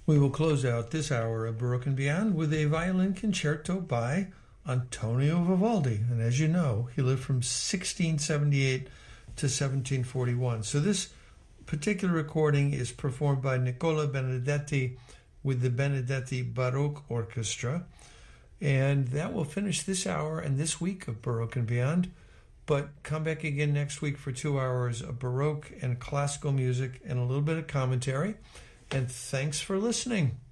We will close out this hour of Baroque and Beyond with a violin concerto by Antonio Vivaldi. And as you know, he lived from 1678 to 1741. So this particular recording is performed by Nicola Benedetti with the Benedetti Baroque Orchestra. And that will finish this hour and this week of Baroque and Beyond. But come back again next week for 2 hours of Baroque and classical music and a little bit of commentary. And thanks for listening.